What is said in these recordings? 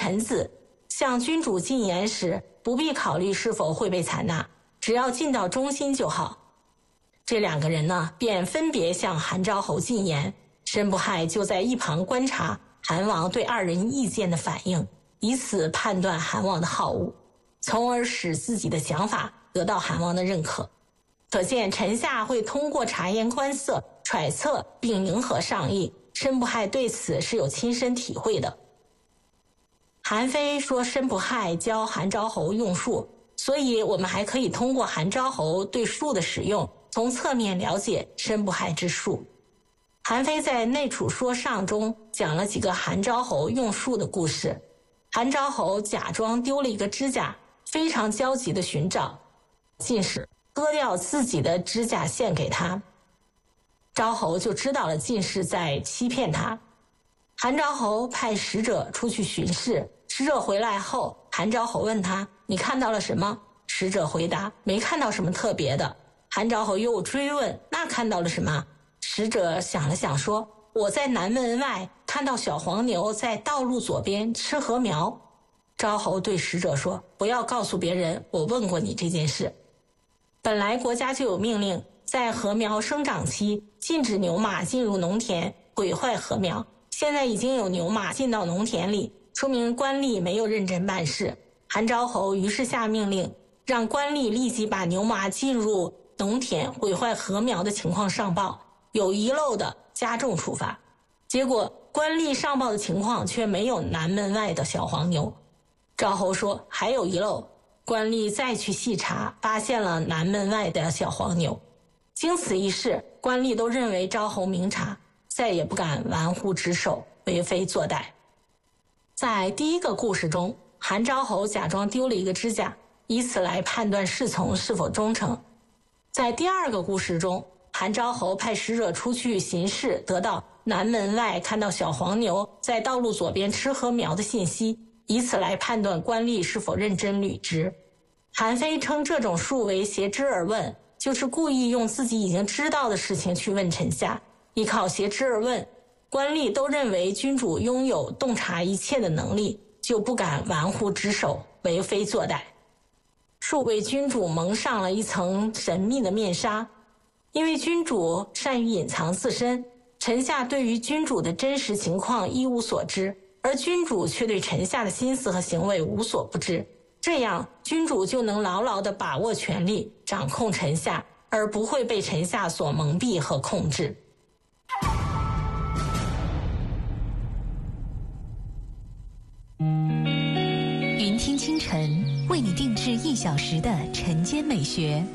臣子，向君主进言时不必考虑是否会被采纳，只要尽到忠心就好。这2个人呢，便分别向韩昭侯进言，申不害就在一旁观察韩王对2人意见的反应，以此判断韩王的好恶，从而使自己的想法得到韩王的认可。可见臣下会通过察言观色、揣测并迎合上意，申不害对此是有亲身体会的。韩非说申不害教韩昭侯用术，所以我们还可以通过韩昭侯对术的使用，从侧面了解申不害之术。韩非在《内储说上》中讲了几个韩昭侯用术的故事。韩昭侯假装丢了一个指甲，非常焦急地寻找，进士割掉自己的指甲献给他，昭侯就知道了进士在欺骗他。韩昭侯派使者出去巡视，使者回来后，韩昭侯问他：你看到了什么？使者回答：没看到什么特别的。韩昭侯又追问：那看到了什么？使者想了想说：我在南门外看到小黄牛在道路左边吃禾苗。昭侯对使者说：不要告诉别人我问过你这件事。本来国家就有命令，在禾苗生长期禁止牛马进入农田毁坏禾苗，现在已经有牛马进到农田里，说明官吏没有认真办事。韩昭侯于是下命令，让官吏立即把牛马进入农田毁坏禾苗的情况上报，有遗漏的加重处罚。结果官吏上报的情况却没有南门外的小黄牛。昭侯说还有遗漏，官吏再去细查，发现了南门外的小黄牛。经此一事，官吏都认为昭侯明察，再也不敢玩忽职守，为非作歹。在第一个故事中，韩昭侯假装丢了一个指甲，以此来判断侍从是否忠诚。在第2个故事中，韩昭侯派使者出去巡视，得到南门外看到小黄牛在道路左边吃禾苗的信息，以此来判断官吏是否认真履职。韩非称这种术为挟之而问，就是故意用自己已经知道的事情去问臣下，依靠挟之而问，官吏都认为君主拥有洞察一切的能力，就不敢玩忽职守，为非作歹。术为君主蒙上了一层神秘的面纱，因为君主善于隐藏自身，臣下对于君主的真实情况一无所知，而君主却对臣下的心思和行为无所不知，这样君主就能牢牢地把握权力，掌控臣下，而不会被臣下所蒙蔽和控制。 云听清晨为你定制1小时的晨间美学，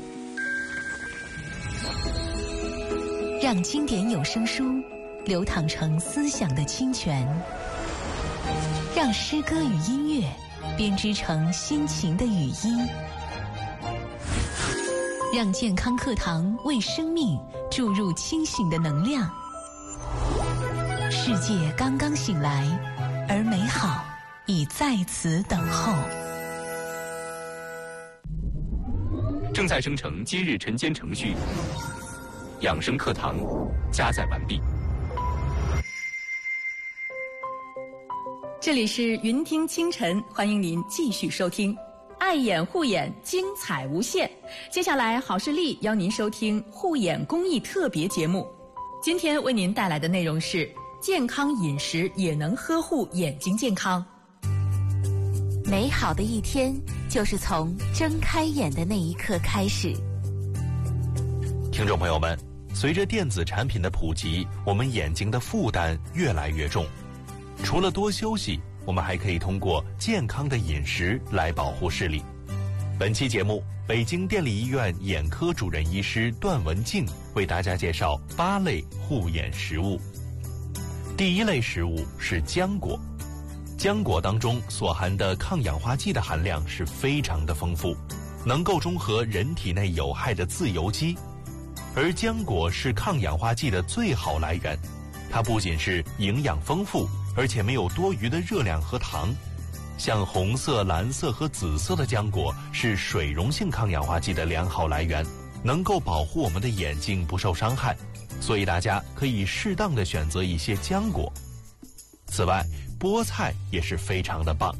让经典有声书流淌成思想的清泉，让诗歌与音乐编织成心情的语音，让健康课堂为生命注入清醒的能量。世界刚刚醒来，而美好已在此等候。 正在生成今日晨间程序，养生课堂加载完毕。 这里是云听清晨，欢迎您继续收听。爱眼护眼，精彩无限。接下来，好视力邀您收听护眼公益特别节目。今天为您带来的内容是：健康饮食也能呵护眼睛健康。 美好的一天就是从睁开眼的那一刻开始。 听众朋友们，随着电子产品的普及，我们眼睛的负担越来越重。除了多休息，我们还可以通过健康的饮食来保护视力。本期节目，北京电力医院眼科主任医师段文静为大家介绍8类护眼食物。第1类食物是浆果。浆果当中所含的抗氧化剂的含量是非常的丰富，能够中和人体内有害的自由基。而浆果是抗氧化剂的最好来源，它不仅是营养丰富，而且没有多余的热量和糖。像红色、蓝色和紫色的浆果是水溶性抗氧化剂的良好来源，能够保护我们的眼睛不受伤害，所以大家可以适当的选择一些浆果。此外，菠菜也是非常的棒。